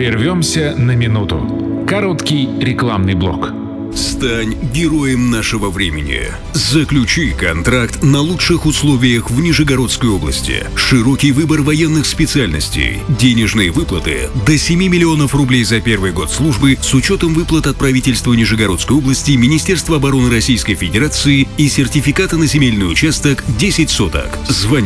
Прервемся на минуту. Короткий рекламный блок. Стань героем нашего времени. Заключи контракт на лучших условиях в Нижегородской области. Широкий выбор военных специальностей. Денежные выплаты до 7 миллионов рублей за первый год службы с учетом выплат от правительства Нижегородской области, Министерства обороны Российской Федерации и сертификата на земельный участок 10 соток. Звони